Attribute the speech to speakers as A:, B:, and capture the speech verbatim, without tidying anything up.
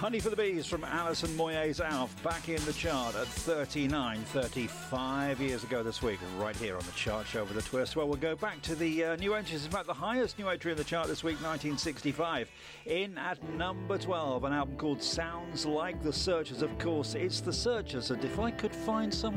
A: Honey for the Bees from Alison Moyes Alf, back in the chart at thirty-nine, thirty-five years ago this week, right here on the chart show with a twist. Well, we'll go back to the uh, new entries. In fact, the highest new entry in the chart this week, nineteen sixty-five. In at number twelve, an album called Sounds Like the Searchers. Of course, it's the Searchers, and if I could find some